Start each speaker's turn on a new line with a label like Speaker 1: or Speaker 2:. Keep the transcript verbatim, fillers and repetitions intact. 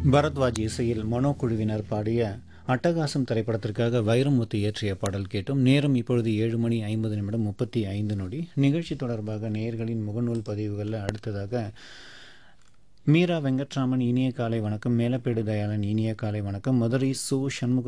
Speaker 1: பரத்வாஜ் இசையில் மனோ குழுவினர் பாடிய அட்டகாசம் திரைப்படத்திற்காக வைரமுத்து இயற்றிய பாடல் கேட்டும். நேரம் இப்பொழுது ஏழு மணி ஐம்பது நிமிடம் முப்பத்தி ஐந்து நொடி. நிகழ்ச்சி தொடர்பாக நேயர்களின் முகநூல் பதிவுகளில் அடுத்ததாக மீரா வெங்கட்ராமன் இனிய காலை வணக்கம். மேலப்பேடு தயாளன் இனிய காலை வணக்கம். மதுரை சு சண்முக